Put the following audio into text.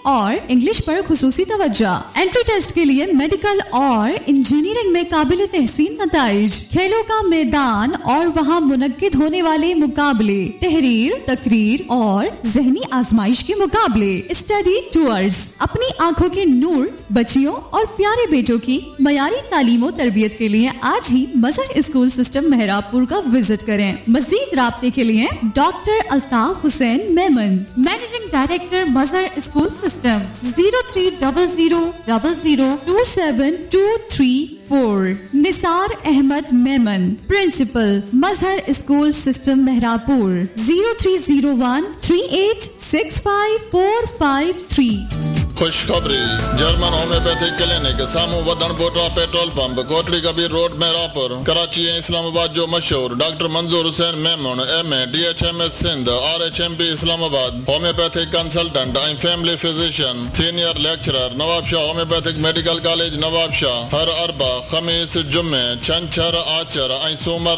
اور انگلش پر خصوصی توجہ. انٹری ٹیسٹ کے لیے میڈیکل اور انجینئرنگ میں قابل تحسین نتائج. کھیلوں کا میدان اور وہاں منعقد ہونے والے مقابلے, تحریر, تقریر اور ذہنی آزمائش کے مقابلے. Study tours. اپنی آنکھوں کے نور بچیوں اور پیارے بیٹوں کی معیاری تعلیم و تربیت کے لیے آج ہی مظہر اسکول سسٹم مہراب پور کا وزٹ کریں. مزید رابطے کے لیے doctor Altaf Hussain Memon, managing director مظہر اسکول سسٹم, 0300002723. نثار احمد میمن, پرنسپل مظہر اسکول سسٹم مہراب پور, 0301386545 خوشخبری. جرمن ہومیوپیتھک کلینک سامو ودن بوٹرا پیٹرول پمپ, کوٹلی کبیر روڈ مہراپور, کراچی اسلام آباد جو مشہور doctor Manzoor Hussain میمون M a D H M S Sindh are H M P اسلام آباد, homeopathic consultant and family physician, senior lecturer Nawab Shah homeopathic medical college نواب شاہ. ہر اربع خمیس جمعے چھنچھر آچر سومر